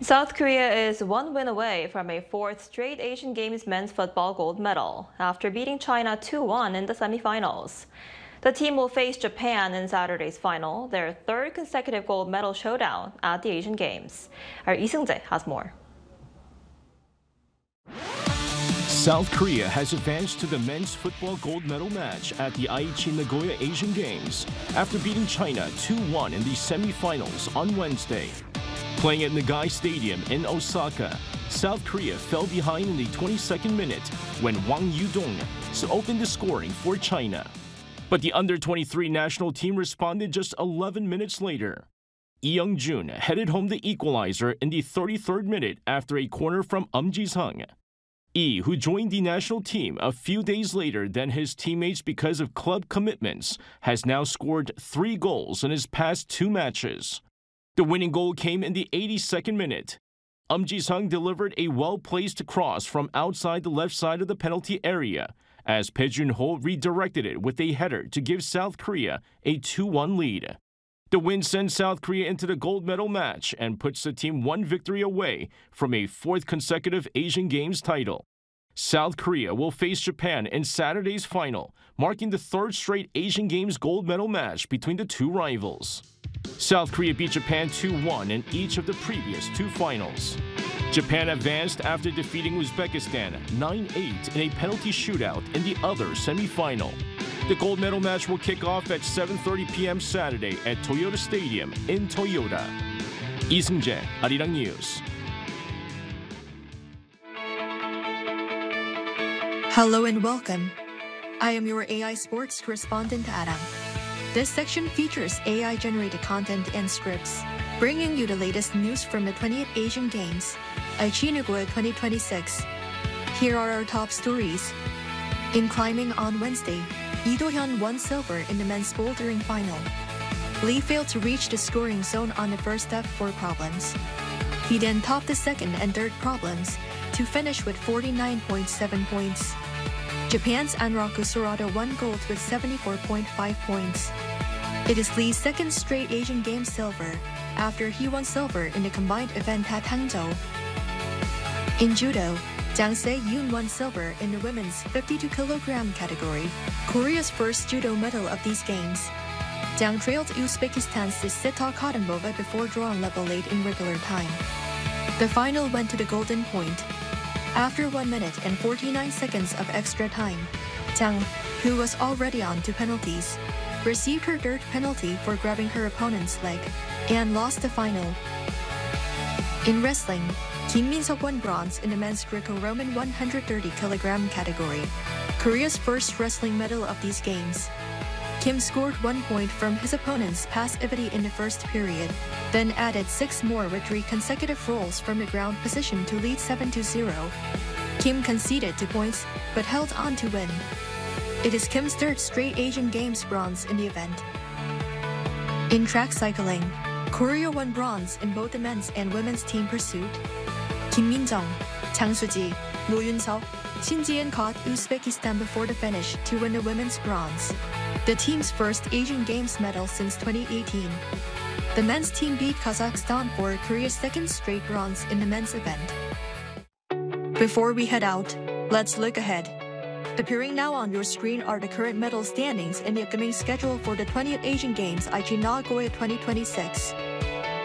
South Korea is one win away from a fourth straight Asian Games men's football gold medal after beating China 2-1 in the semifinals. The team will face Japan in Saturday's final, their third consecutive gold medal showdown at the Asian Games. Our Lee Seung-jae has more. South Korea has advanced to the men's football gold medal match at the Aichi Nagoya Asian Games after beating China 2-1 in the semifinals on Wednesday. Playing at Nagai Stadium in Osaka, South Korea fell behind in the 22nd minute when Wang Yudong opened the scoring for China. But the under-23 national team responded just 11 minutes later. Lee Young-jun headed home the equalizer in the 33rd minute after a corner from Ji-sung. Lee, who joined the national team a few days later than his teammates because of club commitments, has now scored 3 goals in his past 2 matches. The winning goal came in the 82nd minute. Ji-sung delivered a well-placed cross from outside the left side of the penalty area as Bae Jun-ho redirected it with a header to give South Korea a 2-1 lead. The win sends South Korea into the gold medal match and puts the team 1 victory away from a 4th consecutive Asian Games title. South Korea will face Japan in Saturday's final, marking the 3rd straight Asian Games gold medal match between the 2 rivals. South Korea beat Japan 2-1 in each of the previous 2 finals. Japan advanced after defeating Uzbekistan 9-8 in a penalty shootout in the other semifinal. The gold medal match will kick off at 7:30 p.m. Saturday at Toyota Stadium in Toyota. Lee Seung-jae, Arirang News. Hello and welcome. I am your AI Sports correspondent, Adam. This section features AI-generated content and scripts, bringing you the latest news from the 28th Asian Games, Aichi Nagoya 2026. Here are our top stories. In climbing on Wednesday, Lee Do-hyun won silver in the men's bouldering final. Lee failed to reach the scoring zone on the first F4 problems. He then topped the second and third problems to finish with 49.7 points. Japan's Anraku Sorata won gold with 74.5 points. It is Lee's 2nd straight Asian Games silver after he won silver in the combined event at Hangzhou. In judo, Jang Se-yoon won silver in the women's 52-kilogram category, Korea's first judo medal of these games. Jang trailed Uzbekistan's Sita Khatunbova before drawing level late in regular time. The final went to the golden point. After 1 minute and 49 seconds of extra time, Jang, who was already on to penalties, received her 3rd penalty for grabbing her opponent's leg and lost the final. In wrestling, Kim Min-seok won bronze in the men's Greco-Roman 130-kilogram category, Korea's first wrestling medal of these games. Kim scored 1 point from his opponent's passivity in the first period, then added 6 more with 3 consecutive rolls from the ground position to lead 7-0. Kim conceded 2 points, but held on to win. It is Kim's 3rd straight Asian Games bronze in the event. In track cycling, Korea won bronze in both the men's and women's team pursuit. Kim Min-jung, Chang Soo-ji, Ro Yun-seok, Shin Ji-in caught Uzbekistan before the finish to win the women's bronze, the team's first Asian Games medal since 2018. The men's team beat Kazakhstan for Korea's 2nd straight bronze in the men's event. Before we head out, let's look ahead. Appearing now on your screen are the current medal standings in the upcoming schedule for the 20th Asian Games Aichi Nagoya 2026.